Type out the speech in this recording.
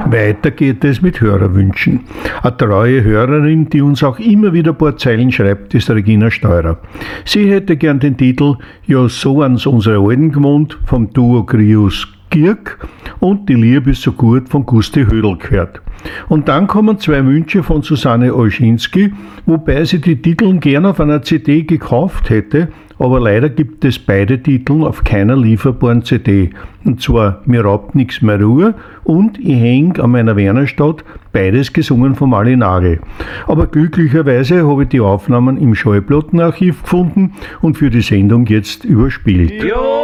Weiter geht es mit Hörerwünschen. Eine treue Hörerin, die uns auch immer wieder ein paar Zeilen schreibt, ist Regina Steurer. Sie hätte gern den Titel Ja, so haben's unsere Alten gewohnt vom Duo Grius Girk und Die Liebe ist so gut von Gusti Hödel gehört. Und dann kommen 2 Wünsche von Susanne Olschinski, wobei sie die Titel gern auf einer CD gekauft hätte, aber leider gibt es beide Titel auf keiner lieferbaren CD. Und zwar Mir raubt nix mehr Ruhe und Ich häng an meiner Wernerstadt, beides gesungen von Mali Nagel. Aber glücklicherweise habe ich die Aufnahmen im Schallplattenarchiv gefunden und für die Sendung jetzt überspielt.